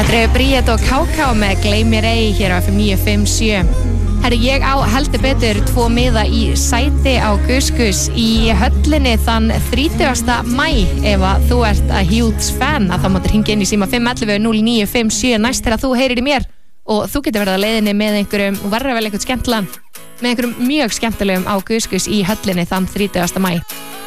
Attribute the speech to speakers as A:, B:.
A: Þetta er Bríet og Káká með Gleymir ei hér á FM 957. Herri, ég á heldur betur 2 miða í sæti á Gus í höllinni þann 30. maí. Ef að þú ert a huge fan, að þá máttir hringja inn í síma 511-0957 næst þegar þú heyrir í mér og þú getur verið á leiðinni með einhverjum, og verður vel eitthvað skemmtilegan, með einhverjum mjög skemmtilegum á Gus í höllinni þann 30. maí.